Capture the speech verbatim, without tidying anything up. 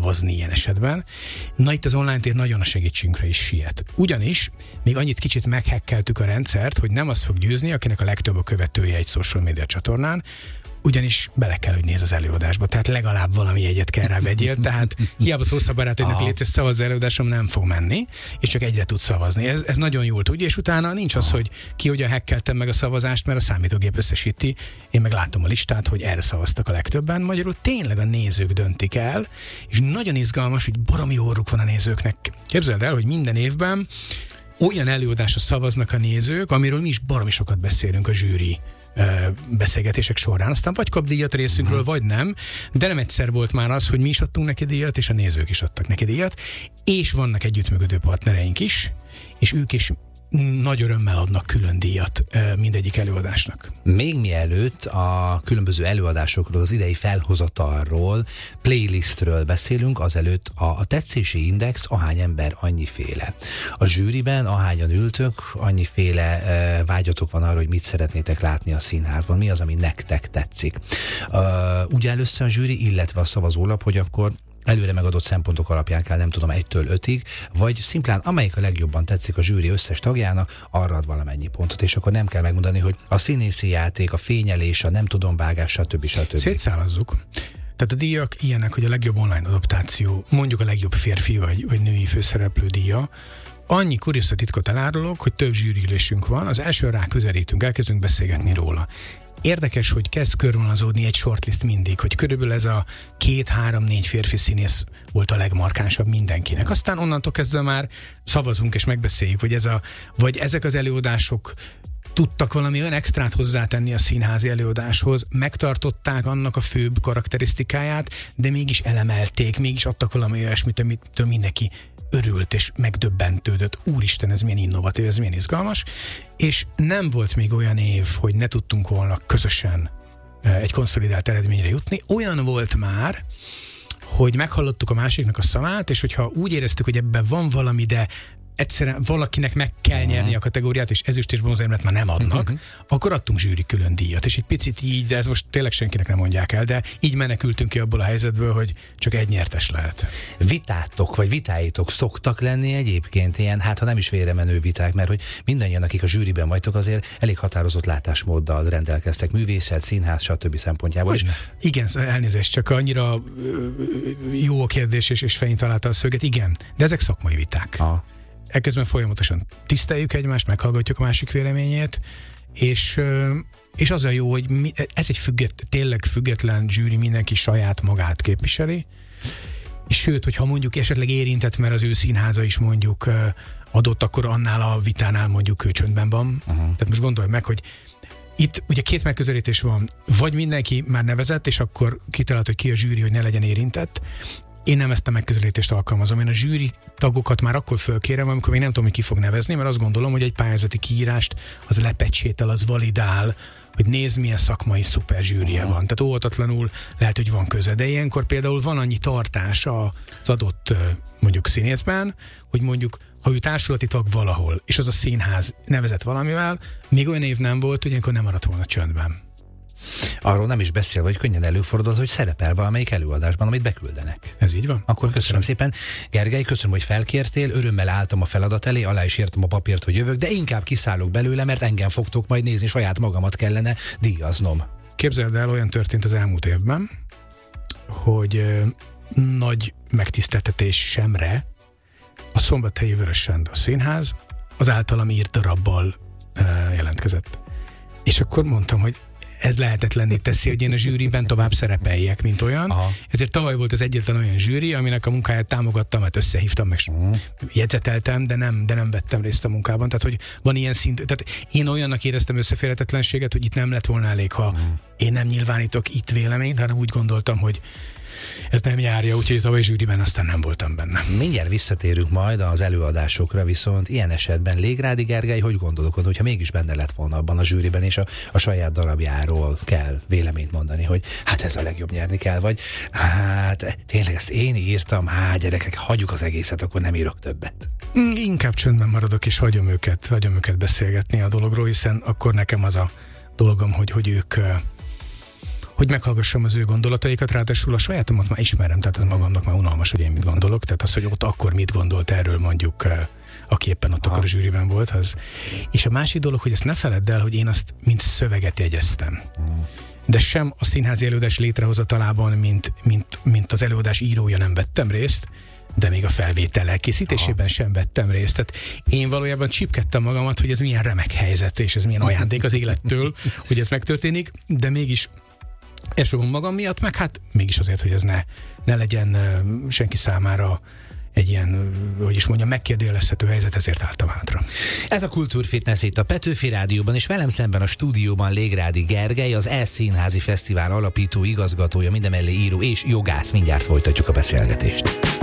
szavazni ilyen esetben. Na itt az online tér nagyon a segítségünkre is siet. Ugyanis még annyit kicsit meghekkeltük a rendszert, hogy nem az fog győzni, akinek a legtöbb a követője egy social media csatornán, ugyanis bele kell, hogy néz az előadásba, tehát legalább valami jegyet kell rá vegyél, tehát hiába szólsz a barátainak létsz, szavazz előadásom, nem fog menni, és csak egyre tudsz szavazni. Ez, ez nagyon jól tudja, és utána nincs az, hogy ki hogyan hekkeltem meg a szavazást, mert a számítógép összesíti, én meg látom a listát, hogy erre szavaztak a legtöbben, magyarul tényleg a nézők döntik el, és nagyon izgalmas, hogy baromi orruk van a nézőknek. Képzeld el, hogy minden évben olyan előadásra szavaznak a nézők, amiről mi is baromi sokat beszélünk a zsűri beszélgetések során. Aztán vagy kap díjat részünkről, vagy nem, de nem egyszer volt már az, hogy mi is adtunk neki díjat, és a nézők is adtak neki díjat, és vannak együttműködő partnereink is, és ők is nagy örömmel adnak külön díjat mindegyik előadásnak. Még mielőtt a különböző előadásokról, az idei felhozatalról, playlistről beszélünk, azelőtt a, a tetszési index ahány ember annyiféle. A zsűriben ahányan ültök, annyiféle e, vágyatok van arra, hogy mit szeretnétek látni a színházban, mi az, ami nektek tetszik. Uh, úgy áll össze a zsűri, illetve a szavazólap, hogy akkor előre megadott szempontok alapján kell, nem tudom, egytől ötig, vagy szimplán amelyik a legjobban tetszik a zsűri összes tagjának, arra ad valamennyi pontot, és akkor nem kell megmondani, hogy a színészi játék, a fényelés, a nem tudom vágás, stb. stb. Szétszállazzuk. Tehát a díjak ilyenek, hogy a legjobb online adaptáció, mondjuk a legjobb férfi vagy, vagy női főszereplő díja. Annyi kuriózatitkot elárulok, hogy több zsűriülésünk van, az első rá közelítünk, elkezdünk beszélgetni róla. Érdekes, hogy kezd körvonalazódni egy shortlist mindig, hogy körülbelül ez a két, három, négy férfi színész volt a legmarkánsabb mindenkinek. Aztán onnantól kezdve már szavazunk és megbeszéljük, hogy ez a, vagy ezek az előadások tudtak valami olyan extrát hozzátenni a színházi előadáshoz, megtartották annak a főbb karakterisztikáját, de mégis elemelték, mégis adtak valami olyasmit, amitől mindenki örült és megdöbbentődött. Úristen, ez milyen innovatív, ez milyen izgalmas. És nem volt még olyan év, hogy ne tudtunk volna közösen egy konszolidált eredményre jutni. Olyan volt már, hogy meghallottuk a másiknak a szavát, és hogyha úgy éreztük, hogy ebben van valami, de egyszerűen valakinek meg kell nyerni a kategóriát, és ezüst és bronzérmet már nem adnak, uh-huh. akkor adtunk zsűri külön díjat. És egy picit így, de ez most tényleg senkinek nem mondják el, de így menekültünk ki abból a helyzetből, hogy csak egy nyertes lehet. Vitátok, vagy vitáitok szoktak lenni egyébként ilyen, hát ha nem is véremenő viták, mert hogy mindannyian, akik a zsűriben vagytok, azért elég határozott látásmóddal rendelkeztek, művészet, színház, stb. Szempontjából is. Igen, elnézést, csak annyira jó a kérdés, és, és fején találta a szöget, igen, de ezek szakmai viták. Ha. Ekközben folyamatosan tiszteljük egymást, meghallgatjuk a másik véleményét, és, és az a jó, hogy mi, ez egy függet, tényleg független zsűri, mindenki saját magát képviseli, és sőt, hogyha mondjuk esetleg érintett, mert az ő színháza is mondjuk adott, akkor annál a vitánál mondjuk ő csöndben van. Uh-huh. Tehát most gondolj meg, hogy itt ugye két megközelítés van, vagy mindenki már nevezett, és akkor kitalált, hogy ki a zsűri, hogy ne legyen érintett. Én nem ezt a megközelítést alkalmazom. Én a zsűri tagokat már akkor fölkérem, amikor még nem tudom, hogy ki fog nevezni, mert azt gondolom, hogy egy pályázati kiírást az lepecsétel, az validál, hogy nézd, milyen szakmai szuper zsűrie van. Tehát óvatatlanul lehet, hogy van köze. De ilyenkor például van annyi tartás az adott mondjuk színészben, hogy mondjuk ha ő társulati tag valahol, és az a színház nevezett valamivel, még olyan év nem volt, hogy ilyenkor nem maradt volna csöndben. Arról nem is beszél, hogy könnyen előfordul, hogy szerepel valamelyik előadásban, amit beküldenek. Ez így van. Akkor köszönöm, köszönöm szépen. Gergely, köszönöm, hogy felkértél, örömmel álltam a feladat elé, alá is írtam a papírt, hogy jövök, de inkább kiszállok belőle, mert engem fogtok majd nézni, saját magamat kellene díjaznom. Képzeld el, olyan történt az elmúlt évben, hogy ö, nagy megtiszteltetés semre a Szombathelyi Vörös Sándor Színház az általam írt darabbal ö, jelentkezett. És akkor mondtam, hogy ez lehetetlenné teszi, hogy én a zsűriben tovább szerepeljek, mint olyan. Aha. Ezért tavaly volt az egyetlen olyan zsűri, aminek a munkáját támogattam, mert összehívtam, meg uh. jegyzeteltem, de nem, de nem vettem részt a munkában. Tehát, hogy van ilyen szint. Tehát én olyannak éreztem összeférhetetlenséget, hogy itt nem lett volna elég, ha uh. én nem nyilvánítok itt véleményt, hanem úgy gondoltam, hogy ez nem járja, úgyhogy a tavalyi zsűriben aztán nem voltam benne. Mindjárt visszatérünk majd az előadásokra, viszont ilyen esetben Légrádi Gergely, hogy gondolkodod, hogyha mégis benne lett volna abban a zsűriben, és a, a saját darabjáról kell véleményt mondani, hogy hát ez a legjobb, nyerni kell, vagy hát tényleg ezt én írtam, hát gyerekek, hagyjuk az egészet, akkor nem írok többet. Inkább csöndben maradok, és hagyom őket, hagyom őket beszélgetni a dologról, hiszen akkor nekem az a dolgom, hogy, hogy ők hogy meghallgassam az ő gondolataikat, ráadásul a sajátomat már ismerem, tehát az magamnak már unalmas, hogy én mit gondolok, tehát az, hogy ott akkor mit gondolt erről mondjuk, aki éppen ott akkor a zsűriben volt, az. És a másik dolog, hogy ezt ne feledd el, hogy én azt mint szöveget jegyeztem. De sem a színházi előadás létrehozatalában, mint, mint, mint az előadás írója nem vettem részt, de még a felvétel elkészítésében Aha. sem vettem részt. Tehát én valójában csipkedtem magamat, hogy ez milyen remek helyzet, és ez milyen ajándék az élettől, hogy ez megtörténik, de mégis elsősorban magam miatt, meg hát mégis azért, hogy ez ne, ne legyen senki számára egy ilyen, hogy is mondjam, megkérdőjelezhető helyzet, ezért álltam hátra. Ez a Kultúrfitness itt a Petőfi Rádióban, és velem szemben a stúdióban Légrádi Gergely, az E-Színházi Fesztivál alapító, igazgatója, mindemellé író és jogász. Mindjárt folytatjuk a beszélgetést.